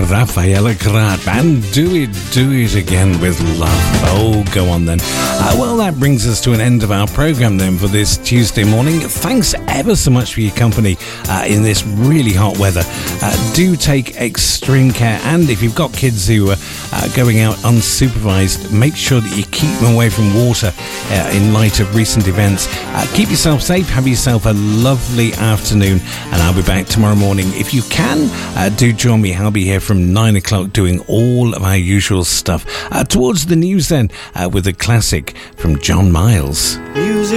Rafaela Carrà and Do It Again with Love. Oh, go on then. Well, that brings us to an end of our programme then for this Tuesday morning. Thanks ever so much for your company in this really hot weather. Do take extreme care, and if you've got kids who are going out unsupervised, make sure that you keep them away from water in light of recent events. Keep yourself safe, have yourself a lovely afternoon, and I'll be back tomorrow morning. If you can, do join me. I'll be here from 9 o'clock doing all of our usual stuff. Towards the news then, with a classic from John Miles. Music